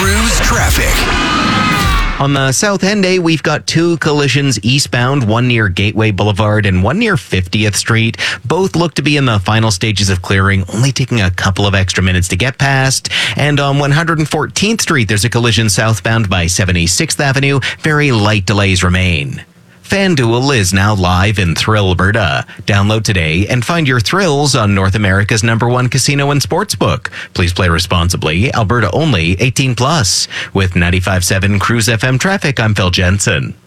Cruise traffic. On the South Henday, we've got two collisions eastbound, one near Gateway Boulevard and one near 50th Street. Both look to be in the final stages of clearing, only taking a couple of extra minutes to get past. And on 114th Street, there's a collision southbound by 76th Avenue. Very light delays remain. FanDuel is now live in Thrill, Alberta. Download today and find your thrills on North America's #1 casino and sportsbook. Please play responsibly. Alberta only, 18+. With 95.7 Cruise FM traffic, I'm Phil Jensen.